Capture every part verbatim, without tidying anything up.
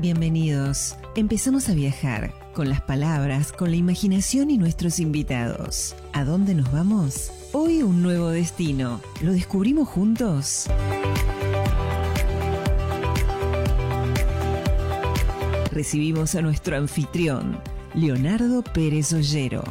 Bienvenidos. Empezamos a viajar con las palabras, con la imaginación y nuestros invitados. ¿A dónde nos vamos? Hoy un nuevo destino. ¿Lo descubrimos juntos? Recibimos a nuestro anfitrión, Leonardo Pérez Ollero.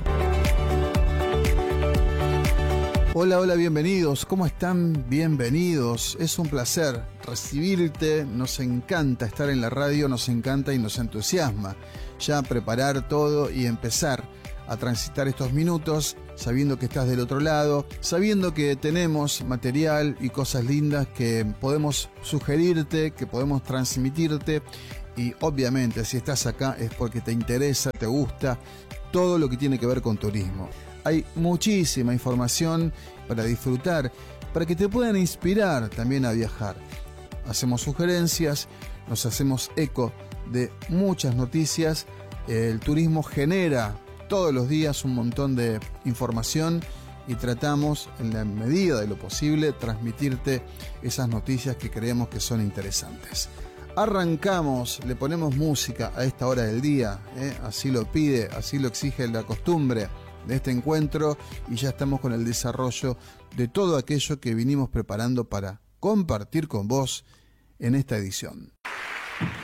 Hola, hola, bienvenidos. ¿Cómo están? Bienvenidos. Es un placer recibirte. Nos encanta estar en la radio, nos encanta y nos entusiasma ya preparar todo y empezar a transitar estos minutos sabiendo que estás del otro lado, sabiendo que tenemos material y cosas lindas que podemos sugerirte, que podemos transmitirte. Y obviamente si estás acá es porque te interesa, te gusta todo lo que tiene que ver con turismo. Hay muchísima información para disfrutar, para que te puedan inspirar también a viajar. Hacemos sugerencias, nos hacemos eco de muchas noticias. El turismo genera todos los días un montón de información y tratamos, en la medida de lo posible, transmitirte esas noticias que creemos que son interesantes. Arrancamos, le ponemos música a esta hora del día, ¿eh? Así lo pide, así lo exige la costumbre de este encuentro, y ya estamos con el desarrollo de todo aquello que vinimos preparando para compartir con vos en esta edición.